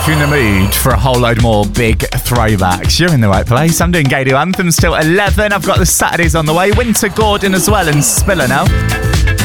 you in the mood for a whole load more big throwbacks, you're in the right place. I'm doing Gaydo Anthems till 11. I've got the Saturdays on the way. Winter Gordon as well and Spiller now.